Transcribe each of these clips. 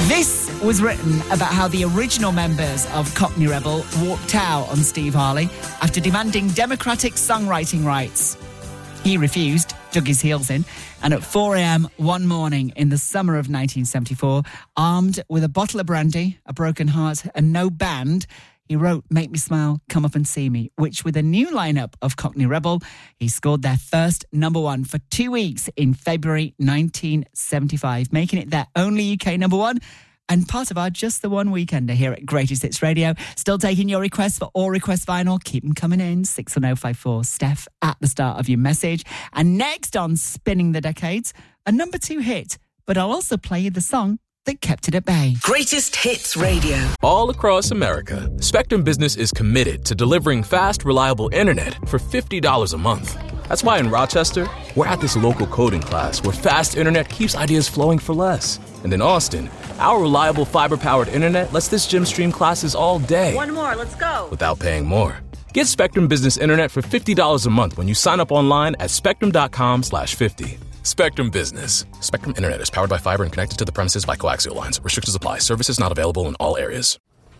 This was written about how the original members of Cockney Rebel walked out on Steve Harley after demanding democratic songwriting rights. He refused, dug his heels in, and at 4 a.m. one morning in the summer of 1974, armed with a bottle of brandy, a broken heart, and no band, he wrote Make Me Smile, Come Up and See Me, which with a new lineup of Cockney Rebel, he scored their first number one for 2 weeks in February 1975, making it their only UK number one and part of our Just the One Weekender here at Greatest Hits Radio. Still taking your requests for All Request Vinyl. Keep them coming in. 61054 Steph at the start of your message. And next on Spinning the Decades, a number 2 hit, but I'll also play you the song that kept it at bay. Greatest Hits Radio. All across America, Spectrum Business is committed to delivering fast, reliable internet for $50 a month. That's why in Rochester, we're at this local coding class where fast internet keeps ideas flowing for less. And in Austin, our reliable fiber-powered internet lets this gym stream classes all day. One more, let's go. Without paying more. Get Spectrum Business Internet for $50 a month when you sign up online at spectrum.com/50. Spectrum Business. Spectrum Internet is powered by fiber and connected to the premises by coaxial lines. Restrictions apply. Services not available in all areas.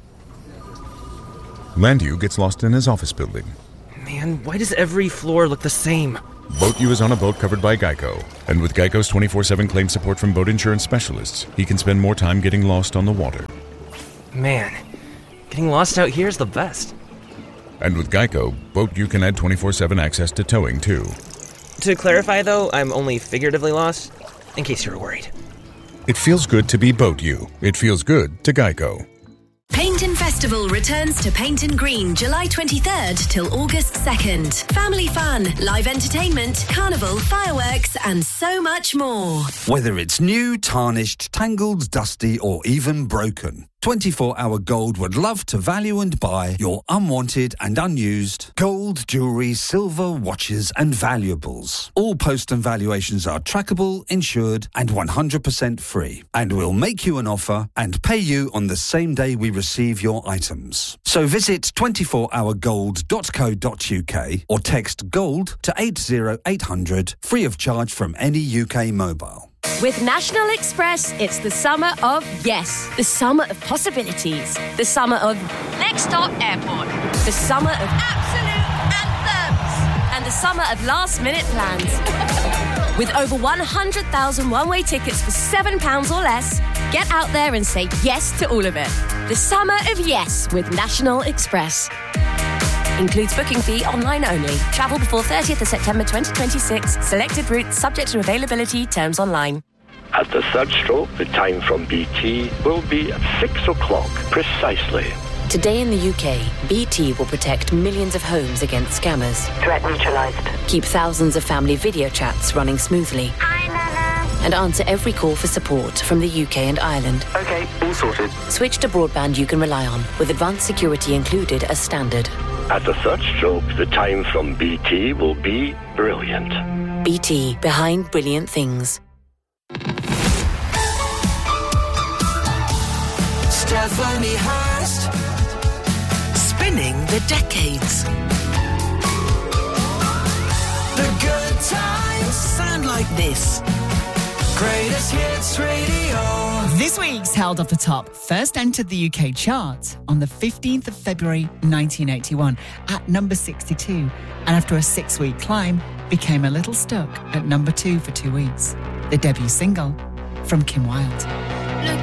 Landu gets lost in his office building. Man, why does every floor look the same? BoatU is on a boat covered by Geico. And with Geico's 24/7 claim support from boat insurance specialists, he can spend more time getting lost on the water. Man, getting lost out here is the best. And with Geico, BoatU can add 24/7 access to towing, too. To clarify, though, I'm only figuratively lost, in case you're worried. It feels good to be BoatU. It feels good to Geico. Painton Festival returns to Painton Green July 23rd till August 2nd. Family fun, live entertainment, carnival, fireworks, and so much more. Whether it's new, tarnished, tangled, dusty, or even broken, 24 Hour Gold would love to value and buy your unwanted and unused gold, jewellery, silver, watches and valuables. All post and valuations are trackable, insured and 100% free. And we'll make you an offer and pay you on the same day we receive your items. So visit 24hourgold.co.uk or text GOLD to 80800 free of charge from any UK mobile. With National Express, it's the summer of yes. The summer of possibilities. The summer of next stop airport. The summer of absolute anthems. And the summer of last-minute plans. With over 100,000 one-way tickets for £7 or less, get out there and say yes to all of it. The summer of yes with National Express. Includes booking fee online only. Travel before 30th of September 2026. Selected routes subject to availability. Terms online. At the third stroke, the time from BT will be at 6 o'clock precisely. Today in the UK, BT will protect millions of homes against scammers. Threat neutralised. Keep thousands of family video chats running smoothly. Hi, Nana. And answer every call for support from the UK and Ireland. Okay, all sorted. Switch to broadband you can rely on, with advanced security included as standard. At the third stroke, the time from BT will be brilliant. BT, behind brilliant things. Stephanie Hurst. Spinning the Decades. The good times sound like this. Greatest Hits Radio. This week's Held Off the Top first entered the UK chart on the 15th of February 1981 at number 62, and after a 6-week climb, became a little stuck at number 2 for 2 weeks. The debut single from Kim Wilde.